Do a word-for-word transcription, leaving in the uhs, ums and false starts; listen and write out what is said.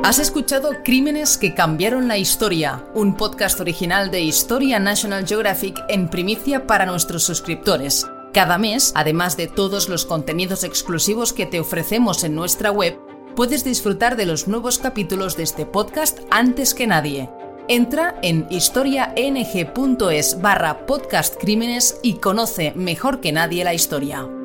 Has escuchado Crímenes que cambiaron la historia, un podcast original de Historia National Geographic en primicia para nuestros suscriptores. Cada mes, además de todos los contenidos exclusivos que te ofrecemos en nuestra web, puedes disfrutar de los nuevos capítulos de este podcast antes que nadie. Entra en historiang.es barra podcast crímenes y conoce mejor que nadie la historia.